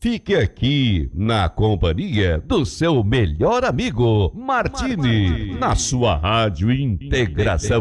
Fique aqui na companhia do seu melhor amigo, Martini, na sua Rádio Integração.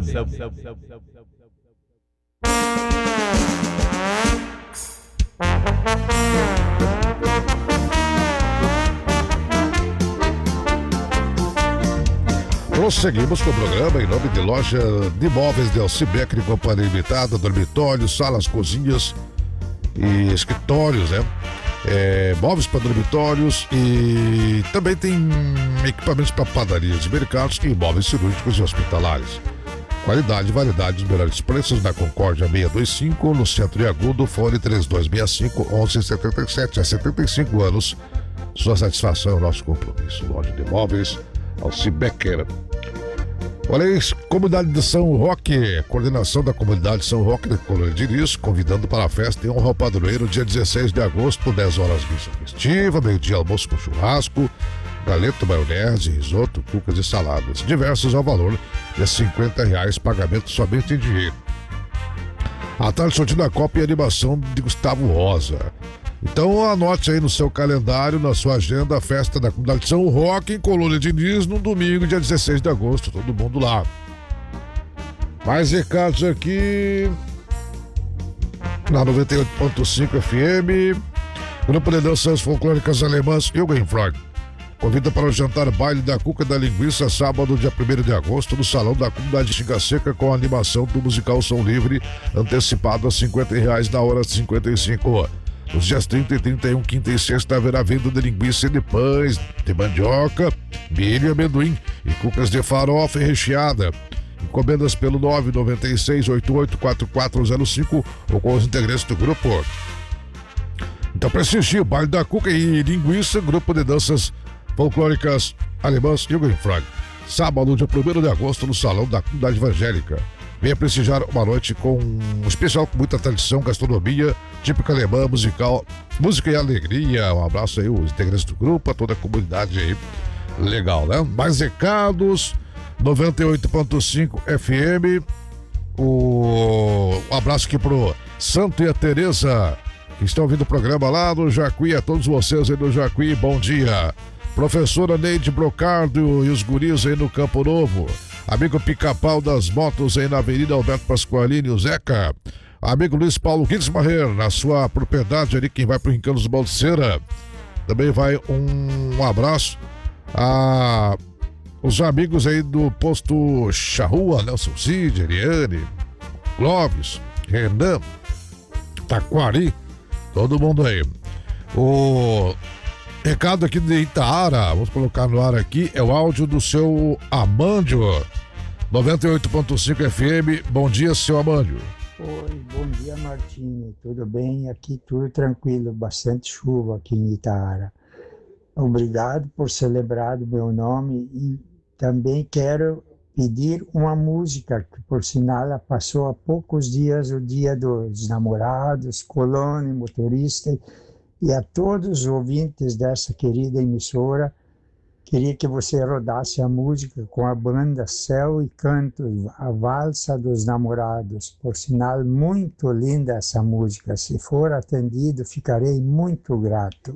Prosseguimos com o programa em nome de loja de imóveis de Alcibecker e Companhia Limitada, dormitórios, salas, cozinhas e escritórios, né? Móveis para dormitórios e também tem equipamentos para padarias e mercados e imóveis cirúrgicos e hospitalares. Qualidade e variedade dos melhores preços na Concórdia 625, no centro de Agudo, fone 3265-1177. Há 75 anos, sua satisfação é o nosso compromisso. Loja de imóveis, Alcibecker. Olha aí, Comunidade de São Roque, coordenação da Comunidade de São Roque da Colônia de Iris, convidando para a festa em honra ao padroeiro, dia 16 de agosto, 10 horas, missa festiva, meio-dia almoço com churrasco, galeto, maionese, risoto, cucas e saladas, diversos ao valor de R$50, pagamento somente em dinheiro. A tarde sortindo a Copa e animação de Gustavo Rosa. Então anote aí no seu calendário, na sua agenda, a festa da Comunidade de São Roque em Colônia de Iris, no domingo, dia 16 de agosto, todo mundo lá. Mais recados aqui na 98.5 FM. Grupo de Danças Folclóricas Alemãs Jugendfreud convida para o jantar baile da Cuca da Linguiça, sábado, dia 1º de agosto, no Salão da Comunidade Xiga Seca, com a animação do musical Som Livre, antecipado a R$50 na hora 55. Nos dias 30 e 31, quinta e sexta, haverá venda de linguiça e de pães, de mandioca, milho e amendoim e cucas de farofa e recheada. Encomendas pelo 996-884405 ou com os integrantes do grupo. Então prestigie o baile da Cuca e Linguiça, grupo de danças folclóricas alemãs Jugendfreud. Sábado, dia 1º de agosto, no Salão da Comunidade Evangélica. Venha prestigiar uma noite com um especial com muita tradição, gastronomia, típica alemã, musical, música e alegria. Um abraço aí os integrantes do grupo, a toda a comunidade aí. Legal, né? Mais recados, 98.5 FM. Um abraço aqui pro Santo e a Tereza, que estão ouvindo o programa lá no Jacuí. A todos vocês aí no Jacuí, bom dia. Professora Neide Brocardo e os guris aí no Campo Novo. Amigo Pica-Pau das Motos aí na Avenida Alberto Pasqualini, o Zeca. Amigo Luiz Paulo Guilsmacher, na sua propriedade ali, quem vai pro Rincão dos Balseira. Também vai um abraço a os amigos aí do posto Charrua, Nelson Cid, Eliane, Clóvis, Renan, Taquari, todo mundo aí. O recado aqui de Itaara, vamos colocar no ar aqui, é o áudio do seu Amândio, 98.5 FM. Bom dia, seu Amândio. Oi, bom dia, Martini. Tudo bem? Aqui tudo tranquilo, bastante chuva aqui em Itaara. Obrigado por celebrar o meu nome e também quero pedir uma música que, por sinal, passou há poucos dias o Dia dos Namorados, Colônia, motorista, e a todos os ouvintes dessa querida emissora, queria que você rodasse a música com a banda Céu e Canto, a Valsa dos Namorados. Por sinal, muito linda essa música. Se for atendido, ficarei muito grato.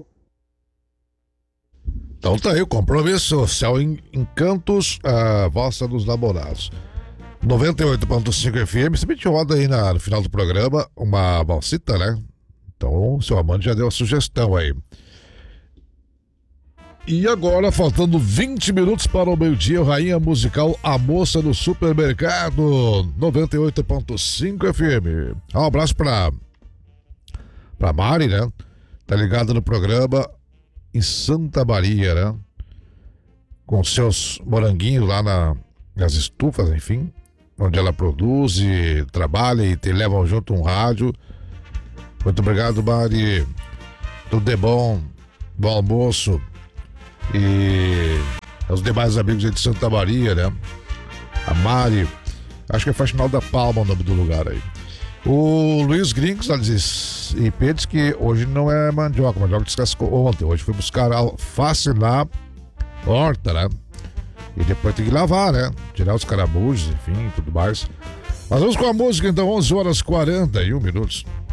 Então tá aí o compromisso, Céu em Cantos, a Valsa dos Namorados. 98.5 FM, se te roda aí no final do programa uma valsita, né? Então o seu Amante já deu a sugestão aí. E agora, faltando 20 minutos para o meio-dia, o Rainha Musical A Moça no Supermercado, 98.5 FM. Um abraço pra Mari, né? Tá ligada no programa em Santa Maria, né? Com seus moranguinhos lá nas estufas, enfim, onde ela produz e trabalha e levam junto um rádio. Muito obrigado, Mari. Tudo de bom. Bom almoço. E os demais amigos aí de Santa Maria, né? A Mari. Acho que é Faxinal da Palma o nome do lugar aí. O Luiz Grinks e diz que hoje não é mandioca. Mandioca descascou ontem. Hoje foi buscar alface na horta, né? E depois tem que lavar, né? Tirar os carabujos, enfim, tudo mais. Mas vamos com a música então, 11 horas 41 minutos.